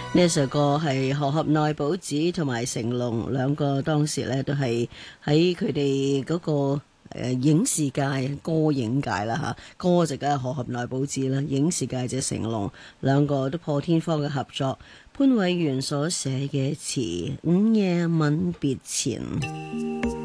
呢首歌係河合奈保子同埋成龍兩個當時咧都係喺佢哋嗰個影視界歌影界啦吓，歌就梗係河合奈保子啦，影視界就成龍，兩個都破天荒嘅合作。潘偉源所寫嘅詞《午夜吻別前》。